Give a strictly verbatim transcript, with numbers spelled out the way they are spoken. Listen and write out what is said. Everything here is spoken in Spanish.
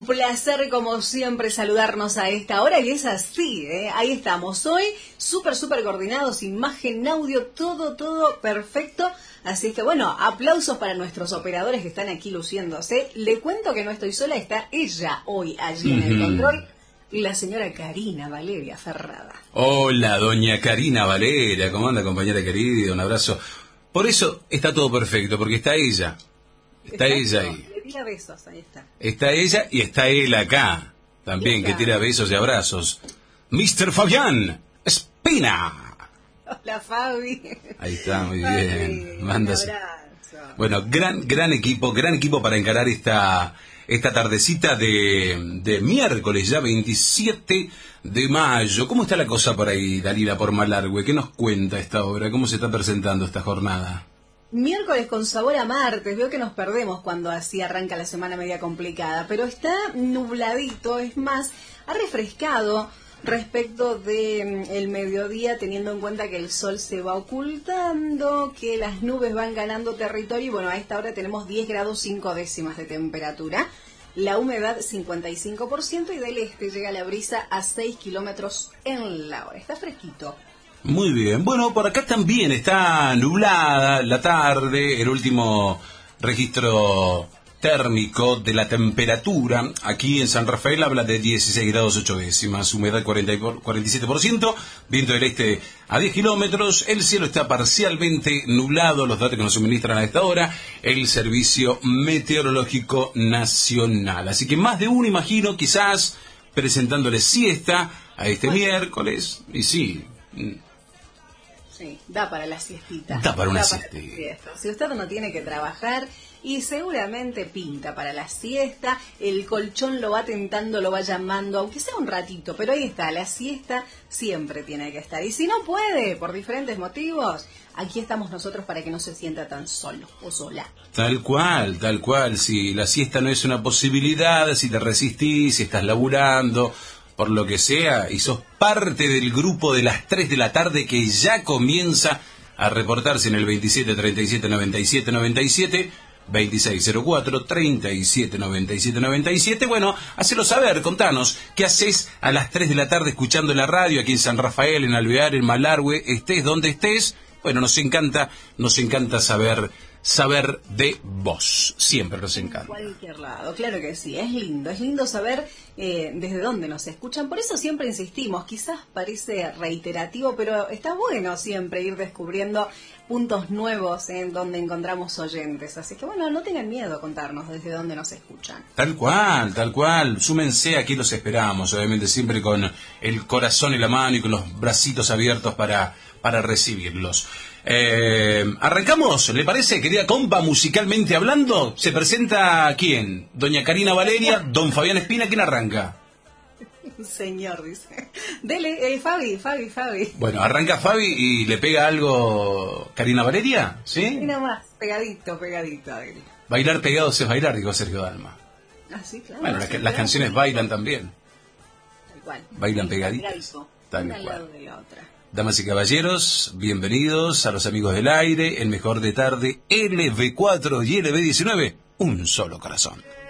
Placer como siempre saludarnos a esta hora y es así, ¿eh? Ahí estamos hoy, súper súper coordinados, imagen, audio, todo, todo perfecto. Así que bueno, aplausos para nuestros operadores que están aquí luciéndose. Le cuento que no estoy sola, está ella hoy allí en el control, la señora Karina Valeria Ferrada. Hola, doña Karina Valeria, ¿cómo anda, compañera querida? Un abrazo. Por eso está todo perfecto, porque está ella, está ella ahí. Tira besos, ahí está. Está ella y está él acá, también, que tira besos y abrazos. mister Fabián Espina. Hola, Fabi. Ahí está, muy Fabi, bien. Mándase. un abrazo. Bueno, gran, gran equipo, gran equipo para encarar esta, esta tardecita de, de miércoles, ya veintisiete de mayo. ¿Cómo está la cosa por ahí, Dalila, por Malargüe? ¿Qué nos cuenta esta hora? ¿Cómo se está presentando esta jornada? Miércoles con sabor a martes, veo que nos perdemos cuando así arranca la semana media complicada, pero está nubladito, es más, ha refrescado respecto del de, mm, mediodía, teniendo en cuenta que el sol se va ocultando, que las nubes van ganando territorio y bueno, a esta hora tenemos diez grados cinco décimas de temperatura, la humedad cincuenta y cinco por ciento y del este llega la brisa a seis kilómetros en la hora, está fresquito. Muy bien, bueno, por acá también está nublada la tarde, el último registro térmico de la temperatura aquí en San Rafael habla de dieciséis grados ocho décimas, humedad cuarenta y siete por ciento, viento del este a diez kilómetros, el cielo está parcialmente nublado, los datos que nos suministran a esta hora el Servicio Meteorológico Nacional, así que más de uno imagino quizás presentándole siesta a este miércoles, y sí... Sí, da para la siestita. Da para una da siesta. Para la siesta. Si usted no tiene que trabajar y seguramente pinta para la siesta, el colchón lo va tentando, lo va llamando, aunque sea un ratito, pero ahí está, la siesta siempre tiene que estar. Y si no puede, por diferentes motivos, aquí estamos nosotros para que no se sienta tan solo o sola. Tal cual, tal cual. Si la siesta no es una posibilidad, si te resistís, si estás laburando... por lo que sea, y sos parte del grupo de las tres de la tarde que ya comienza a reportarse en el veintisiete treinta y siete noventa y siete noventa y siete, veintiséis cero cuatro treinta y siete noventa y siete noventa y siete, bueno, hacelo saber, contanos, ¿qué haces a las tres de la tarde escuchando la radio aquí en San Rafael, en Alvear, en Malargüe, estés donde estés? Bueno, nos encanta, nos encanta saber... saber de vos, siempre nos encanta. En cualquier lado, claro que sí, es lindo, es lindo saber eh, desde dónde nos escuchan, por eso siempre insistimos, quizás parece reiterativo, pero está bueno siempre ir descubriendo puntos nuevos en donde encontramos oyentes, así que bueno, no tengan miedo a contarnos desde dónde nos escuchan. Tal cual, tal cual, súmense, aquí los esperamos, obviamente siempre con el corazón en la mano y con los bracitos abiertos para, para recibirlos. Eh, arrancamos, ¿le parece, querida compa? Musicalmente hablando, se presenta ¿quién? Doña Karina Valeria, don Fabián Espina, ¿quién arranca? Señor, dice. Dele, eh, Fabi, Fabi, Fabi. Bueno, arranca Fabi y le pega algo Karina Valeria, ¿sí? Y nada más, pegadito, pegadito. Bailar pegados es bailar, dijo Sergio Dalma. Ah, sí, claro. Bueno, sí, las, claro. las canciones bailan también. Tal cual. Bailan pegaditas. Tal una al cual. lado de la otra. Damas y caballeros, bienvenidos a los amigos del aire, el mejor de tarde, L V cuatro y L V diecinueve, un solo corazón.